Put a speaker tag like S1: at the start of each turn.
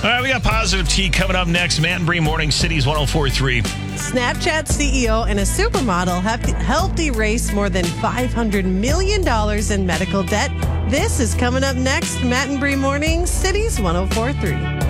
S1: All right, we got Positive Tea coming up next. Matt and Bree Morning, Cities 104.3.
S2: Snapchat CEO and a supermodel have helped erase more than $500 million in medical debt. This is coming up next. Matt and Bree Morning, Cities 104.3.